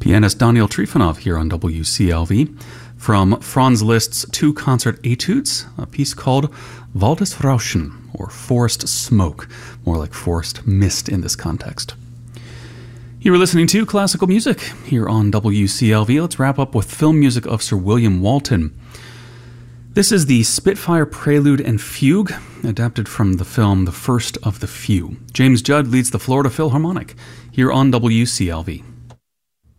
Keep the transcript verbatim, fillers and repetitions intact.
Pianist Daniel Trifonov here on W C L V from Franz Liszt's two concert etudes, a piece called Waldesrauschen, or Forest Smoke, more like forest mist in this context. You were listening to classical music here on W C L V. Let's wrap up with film music of Sir William Walton. This is the Spitfire Prelude and Fugue, adapted from the film The First of the Few. James Judd leads the Florida Philharmonic here on W C L V.